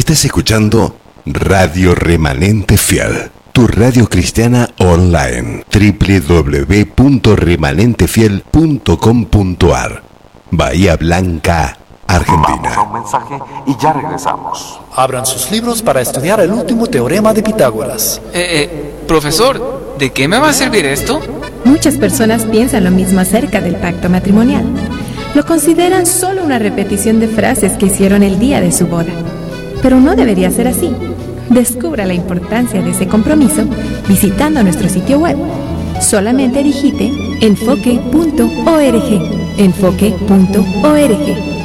Estás escuchando Radio Remanente Fiel, tu radio cristiana online. www.remanentefiel.com.ar. Bahía Blanca, Argentina. Vamos a un mensaje y ya regresamos. Abran sus libros para estudiar el último teorema de Pitágoras. Profesor, ¿de qué me va a servir esto? Muchas personas piensan lo mismo acerca del pacto matrimonial. Lo consideran solo una repetición de frases que hicieron el día de su boda. Pero no debería ser así. Descubra la importancia de ese compromiso visitando nuestro sitio web. Solamente digite enfoque.org. Enfoque.org.